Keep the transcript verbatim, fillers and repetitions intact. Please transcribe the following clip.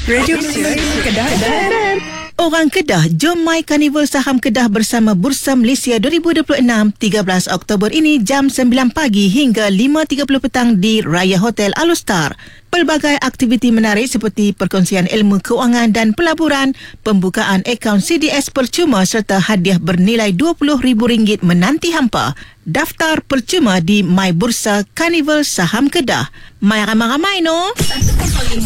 Radio Kedah. Orang Kedah, jom mai Karnival Saham Kedah bersama Bursa Malaysia dua ribu dua puluh enam, tiga belas Oktober ini jam sembilan pagi hingga lima tiga puluh petang di Raya Hotel Alustar. Pelbagai aktiviti menarik seperti perkongsian ilmu keuangan dan pelaburan, pembukaan akaun C D S percuma serta hadiah bernilai dua puluh ribu ringgit menanti hampa. Daftar percuma di My Bursa Karnival Saham Kedah. Mai ramai-ramai no.